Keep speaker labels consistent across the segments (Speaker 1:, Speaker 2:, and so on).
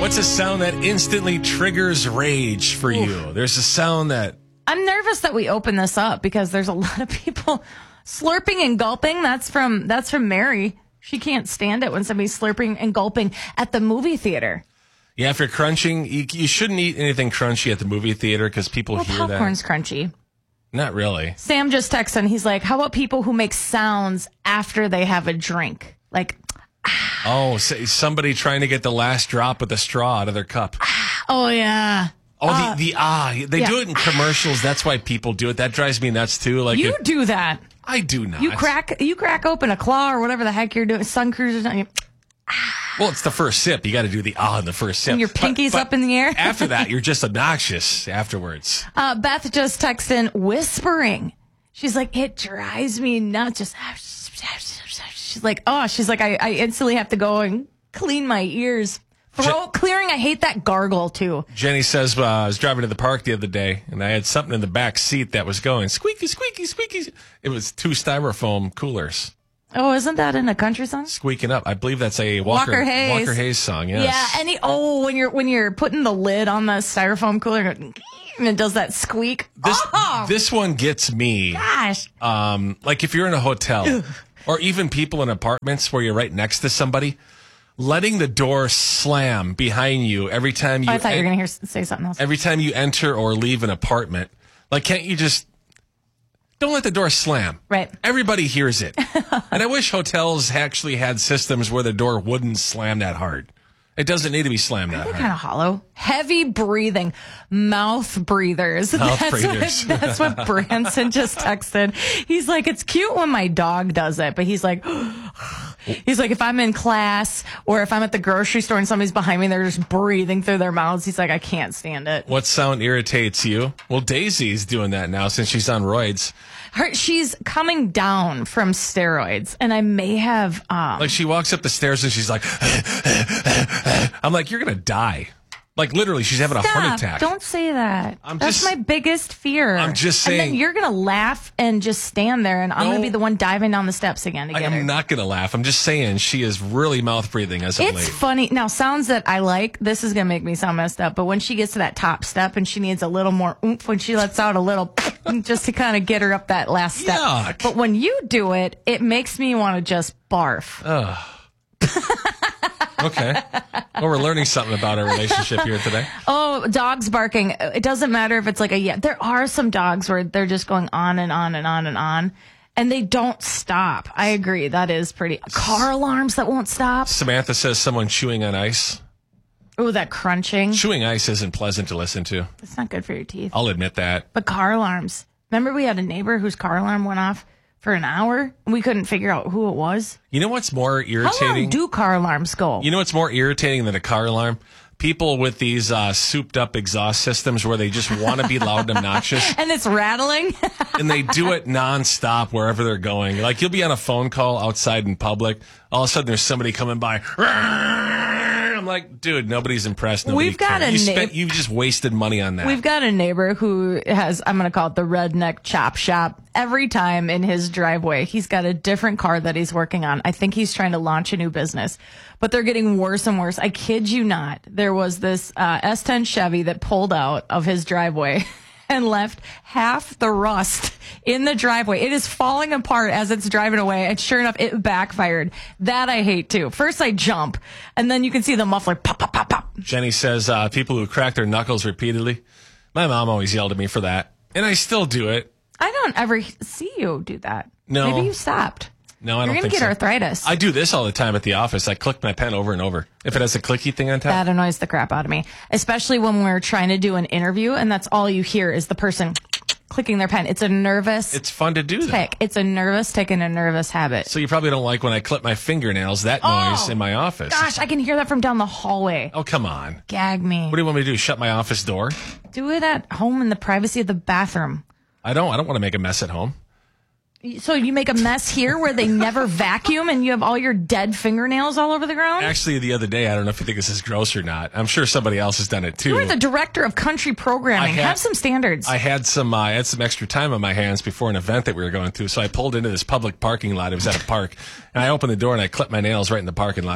Speaker 1: What's a sound that instantly triggers rage for you? There's a sound that...
Speaker 2: I'm nervous that we open this up because there's a lot of people slurping and gulping. That's from Mary. She can't stand it when somebody's slurping and gulping at the movie theater.
Speaker 1: Yeah, if you're crunching, you shouldn't eat anything crunchy at the movie theater because people hear that.
Speaker 2: Popcorn's crunchy.
Speaker 1: Not really.
Speaker 2: Sam just texted and he's like, how about people who make sounds after they have a drink? Like...
Speaker 1: Oh, somebody trying to get the last drop of the straw out of their cup.
Speaker 2: Oh, yeah.
Speaker 1: Oh, they do it in commercials. That's why people do it. That drives me nuts, too. Like
Speaker 2: you do that.
Speaker 1: I do not.
Speaker 2: You crack open a claw or whatever the heck you're doing. Sun cruisers.
Speaker 1: Well, it's the first sip. You got to do the in the first sip.
Speaker 2: And your pinky's up in the air.
Speaker 1: After that, you're just obnoxious afterwards.
Speaker 2: Beth just texted in whispering. She's like, it drives me nuts. Just... She's like, I instantly have to go and clean my ears. Throat clearing, I hate that gargle, too.
Speaker 1: Jenny says, I was driving to the park the other day, and I had something in the back seat that was going squeaky, squeaky, squeaky. It was 2 styrofoam coolers.
Speaker 2: Oh, isn't that in a country song?
Speaker 1: Squeaking up. I believe that's a Walker Hayes song, yes.
Speaker 2: Yeah, when you're putting the lid on the styrofoam cooler, and it does that squeak.
Speaker 1: This one gets me.
Speaker 2: Gosh.
Speaker 1: Like if you're in a hotel... Or even people in apartments where you're right next to somebody, letting the door slam behind you every time you...
Speaker 2: I thought you were going to say something else.
Speaker 1: Every time you enter or leave an apartment. Like, can't you just... Don't let the door slam.
Speaker 2: Right.
Speaker 1: Everybody hears it. And I wish hotels actually had systems where the door wouldn't slam that hard. It doesn't need to be slammed that hard.
Speaker 2: Kind of hollow. Heavy breathing. Mouth breathers. That's what Branson just texted. He's like, it's cute when my dog does it, but he's like, if I'm in class or if I'm at the grocery store and somebody's behind me, they're just breathing through their mouths. He's like, I can't stand it.
Speaker 1: What sound irritates you? Well, Daisy's doing that now since she's on roids.
Speaker 2: She's coming down from steroids, and I may have...
Speaker 1: like, she walks up the stairs and she's like... I'm like, you're going to die. Like, literally, she's having a heart attack.
Speaker 2: Don't say that. That's my biggest fear.
Speaker 1: I'm just saying.
Speaker 2: And then you're going to laugh and just stand there, and I'm going to be the one diving down the steps again to get her.
Speaker 1: I'm not going to laugh. I'm just saying she is really mouth breathing as of late.
Speaker 2: It's funny. Now, sounds that I like, this is going to make me sound messed up, but when she gets to that top step and she needs a little more oomph, when she lets out a little just to kind of get her up that last step.
Speaker 1: Yuck.
Speaker 2: But when you do it, it makes me want to just barf.
Speaker 1: Ugh. Okay. Well, we're learning something about our relationship here today.
Speaker 2: Oh, dogs barking. It doesn't matter if it's like there are some dogs where they're just going on and on and on and on, and they don't stop. I agree. That is pretty. Car alarms that won't stop.
Speaker 1: Samantha says someone chewing on ice.
Speaker 2: Oh, that crunching.
Speaker 1: Chewing ice isn't pleasant to listen to.
Speaker 2: It's not good for your teeth.
Speaker 1: I'll admit that.
Speaker 2: But car alarms. Remember we had a neighbor whose car alarm went off for an hour, and we couldn't figure out who it was.
Speaker 1: You know what's more irritating?
Speaker 2: How long do car alarms go?
Speaker 1: You know what's more irritating than a car alarm? People with these souped-up exhaust systems where they just want to be loud and obnoxious.
Speaker 2: And it's rattling.
Speaker 1: And they do it nonstop wherever they're going. Like, you'll be on a phone call outside in public. All of a sudden, there's somebody coming by. I'm like, dude, nobody's impressed. Nobody cares. You just wasted money on that.
Speaker 2: We've got a neighbor who has, I'm going to call it the redneck chop shop. Every time in his driveway, he's got a different car that he's working on. I think he's trying to launch a new business, but they're getting worse and worse. I kid you not. There was this S10 Chevy that pulled out of his driveway and left half the rust in the driveway. It is falling apart as it's driving away, and sure enough, it backfired. That I hate too. First I jump, and then you can see the muffler pop, pop, pop, pop.
Speaker 1: Jenny says people who crack their knuckles repeatedly. My mom always yelled at me for that, and I still do it.
Speaker 2: I don't ever see you do that.
Speaker 1: No.
Speaker 2: Maybe you stopped.
Speaker 1: No, I don't think so.
Speaker 2: You're going to get arthritis.
Speaker 1: I do this all the time at the office. I click my pen over and over. If it has a clicky thing on top.
Speaker 2: That annoys the crap out of me, especially when we're trying to do an interview and that's all you hear is the person clicking their pen. It's a nervous
Speaker 1: It's fun to do that.
Speaker 2: It's a nervous tick and a nervous habit.
Speaker 1: So you probably don't like when I clip my fingernails, that noise in my office.
Speaker 2: Gosh, I can hear that from down the hallway.
Speaker 1: Oh, come on.
Speaker 2: Gag me.
Speaker 1: What do you want me to do? Shut my office door?
Speaker 2: Do it at home in the privacy of the bathroom.
Speaker 1: I don't want to make a mess at home.
Speaker 2: So you make a mess here where they never vacuum and you have all your dead fingernails all over the ground?
Speaker 1: Actually, the other day, I don't know if you think this is gross or not. I'm sure somebody else has done it too.
Speaker 2: You're the director of country programming. Have some standards.
Speaker 1: I had some extra time on my hands before an event that we were going to, so I pulled into this public parking lot. It was at a park, and I opened the door and I clipped my nails right in the parking lot.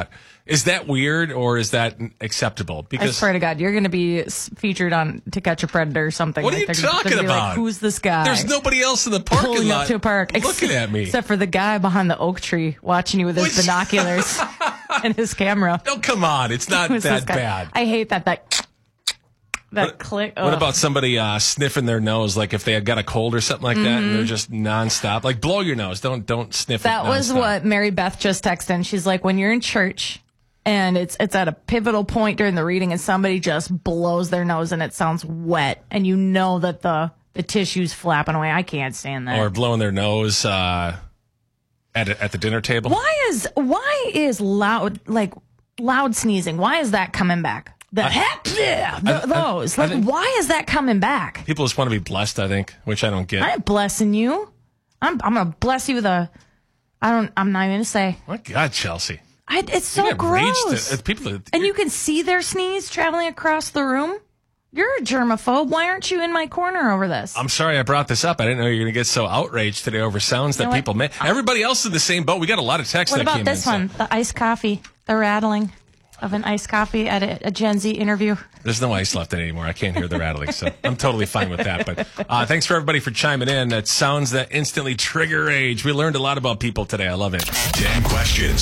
Speaker 1: Is that weird or is that acceptable?
Speaker 2: Because I swear to God, you're going to be featured on To Catch a Predator or something.
Speaker 1: What are you talking about?
Speaker 2: Like, who's this guy?
Speaker 1: There's nobody else in the parking
Speaker 2: pulling
Speaker 1: lot
Speaker 2: up to a park
Speaker 1: looking at me.
Speaker 2: Except for the guy behind the oak tree watching you with his binoculars and his camera.
Speaker 1: No, come on. It's not that bad.
Speaker 2: I hate that click.
Speaker 1: What about somebody sniffing their nose, like if they had got a cold or something like that, and they're just nonstop? Like, blow your nose. Don't sniff it.
Speaker 2: That was what Mary Beth just texted in. She's like, when you're in church and it's at a pivotal point during the reading and somebody just blows their nose and it sounds wet and you know that the tissue's flapping away. I can't stand that.
Speaker 1: Or blowing their nose at the dinner table.
Speaker 2: Why is loud sneezing? Why is that coming back? Those. Why is that coming back?
Speaker 1: People just want to be blessed, I think, which I don't get.
Speaker 2: I ain't blessing you. I'm gonna bless you with I'm not even gonna say.
Speaker 1: My God, Chelsea.
Speaker 2: It's so gross. And you can see their sneeze traveling across the room. You're a germaphobe. Why aren't you in my corner over this?
Speaker 1: I'm sorry I brought this up. I didn't know you were going to get so outraged today over sounds that people make. Everybody else in the same boat. We got a lot of texts that came in.
Speaker 2: What about this one? The iced coffee. The rattling of an iced coffee at a Gen Z interview.
Speaker 1: There's no ice left in it anymore. I can't hear the rattling, so I'm totally fine with that. But thanks for everybody for chiming in. That sounds that instantly trigger rage. We learned a lot about people today. I love it.
Speaker 3: 10 questions.